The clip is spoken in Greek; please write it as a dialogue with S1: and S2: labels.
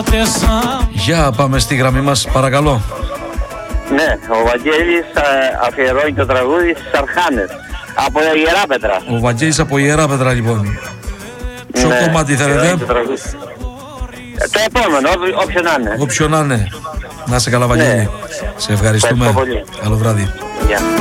S1: Για πάμε στη γραμμή μας, παρακαλώ.
S2: Ναι, ο Βαγγέλης αφιερώνει το τραγούδι στις Αρχάνες από Ιεράπετρα.
S1: Ο Βαγγέλης από Ιεράπετρα, λοιπόν. Ποιο κομμάτι θέλετε?
S2: Το επόμενο, όποιο να είναι.
S1: Όποιο να είναι. Να είσαι καλά, Βαγγέλη. Σε ευχαριστούμε.
S2: Πολύ.
S1: Καλό βράδυ.
S2: Yeah.